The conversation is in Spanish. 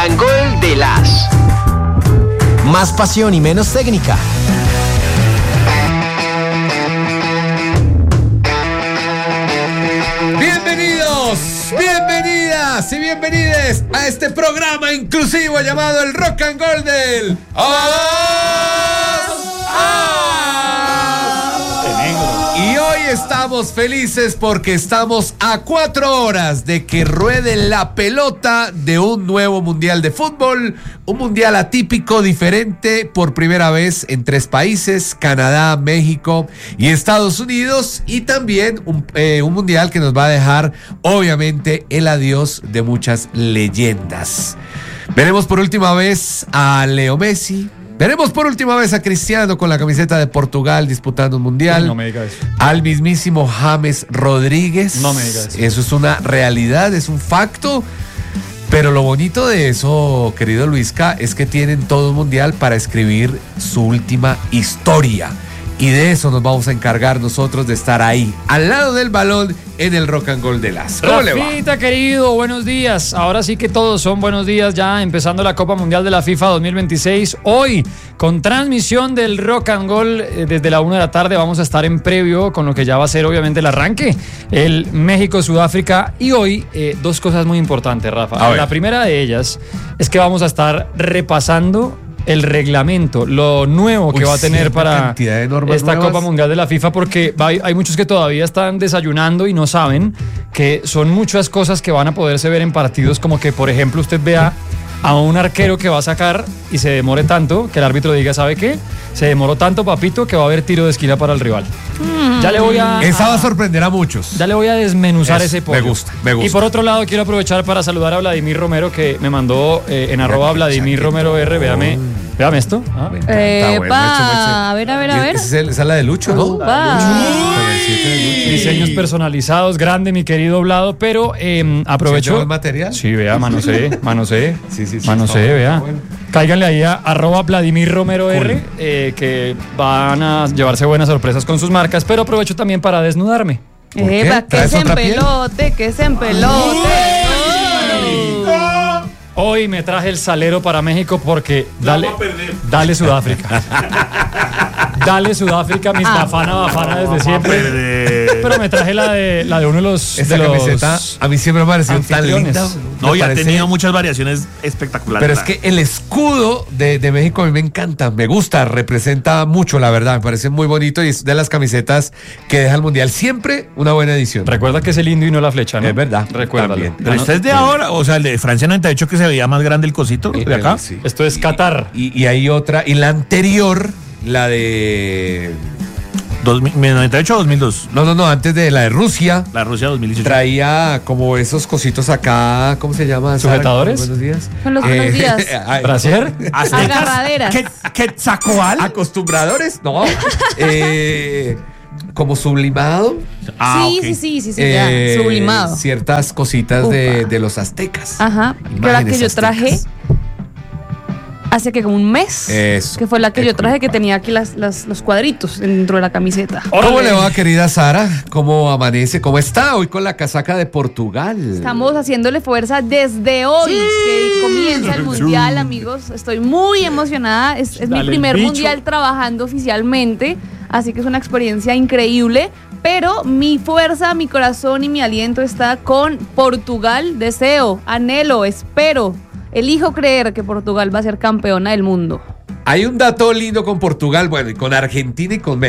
and Gold de las. Más pasión y menos técnica. Bienvenidos, bienvenidas y bienvenides a este programa inclusivo llamado el Rock and Gold del Y hoy estamos felices porque estamos a 4 horas de que ruede la pelota de un nuevo mundial de fútbol, un mundial atípico, diferente, por primera vez en 3 países, Canadá, México y Estados Unidos, y también un mundial que nos va a dejar obviamente el adiós de muchas leyendas. Veremos por última vez a Leo Messi. Veremos por última vez a Cristiano con la camiseta de Portugal disputando un mundial. No me diga eso. Al mismísimo James Rodríguez. No me diga eso. Eso es una realidad, es un facto. Pero lo bonito de eso, querido Luisca, es que tienen todo un mundial para escribir su última historia. Y de eso nos vamos a encargar nosotros, de estar ahí, al lado del balón, en el Rock and Gold de las. ¿Cómo le va? Rafita, querido, buenos días. Ahora sí que todos son buenos días, ya empezando la Copa Mundial de la FIFA 2026. Hoy, con transmisión del Rock and Gold desde la 1 de la tarde, vamos a estar en previo con lo que ya va a ser obviamente el arranque, el México-Sudáfrica. Y hoy, 2 cosas muy importantes, Rafa. La primera de ellas es que vamos a estar repasando el reglamento, lo nuevo que va a tener para esta Copa Mundial de la FIFA, porque hay muchos que todavía están desayunando y no saben que son muchas cosas que van a poderse ver en partidos, como que, por ejemplo, usted vea a un arquero que va a sacar y se demore tanto, que el árbitro diga, ¿sabe qué? Se demoró tanto, papito, que va a haber tiro de esquina para el rival. Ya le voy a... Esa va a sorprender a muchos. Ya le voy a desmenuzar ese pollo. Me gusta. Y por otro lado, quiero aprovechar para saludar a Vladimir Romero, que me mandó en @Vladimir Romero R. Véame esto. Me encanta, a ver. Esa es la de Lucho, ¿no? Diseños personalizados, grande, mi querido Vlado, pero aprovecho... ¿El material? Sí, vea, manosee. Sí. Manosee, vea. Bueno. Cáiganle ahí a @Vladimir Romero R, que van a llevarse buenas sorpresas con sus marcas, pero aprovecho también para desnudarme. Epa, que se empelote, Hoy me traje el salero para México porque dale Sudáfrica. Dale Sudáfrica, mis Bafana desde siempre. Pero me traje la de uno de los... Esta camiseta a mí siempre me ha parecido tan linda. No, y ha tenido muchas variaciones espectaculares. Pero es que el escudo de México a mí me encanta, me gusta, representa mucho, la verdad, me parece muy bonito y es de las camisetas que deja el mundial. Siempre una buena edición. Recuerda que es el indio y no la flecha, ¿no? Es verdad. Recuérdalo. Pero este es de ahora, o sea, el de Francia 98 que se veía más grande el cosito de acá. Sí. Esto es Qatar. Y hay otra, y la anterior, la de... 98 o 2002. No, antes de la de Rusia. La Rusia 2018. Traía como esos cositos acá, ¿cómo se llama? ¿Sujetadores? Buenos días. Con los buenos días. ¿Brasier? Agarraderas. ¿Quetzacoal? ¿Acostumbradores? No. Como sublimado. Sí, ya, sublimado. Ciertas cositas de los aztecas. Ajá. Que la que yo traje hace que como un mes. Eso. Que fue la que yo traje, que tenía aquí los cuadritos dentro de la camiseta. ¿Cómo le va, querida Sara? ¿Cómo amanece? ¿Cómo está hoy con la casaca de Portugal? Estamos haciéndole fuerza desde hoy, que comienza el mundial, amigos. Estoy muy emocionada. Es mi primer mundial trabajando oficialmente, así que es una experiencia increíble. Pero mi fuerza, mi corazón y mi aliento está con Portugal. Deseo, anhelo, espero, elijo creer que Portugal va a ser campeona del mundo. Hay un dato lindo con Portugal, bueno, y con Argentina y con México.